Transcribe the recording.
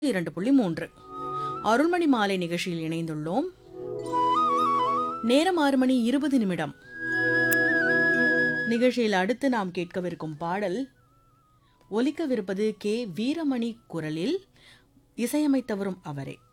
2.3 அருள்மணி மாலை நிகழ்ச்சியில் இணைந்துள்ளோம். நேரம் 6:20. நிகழ்ச்சியில் அடுத்து நாம் கேட்கவிருக்கும் பாடல் ஒலிக்கவிருப்பது கே. வீரமணி குரலில், இசையமைத்தவரும் அவரே.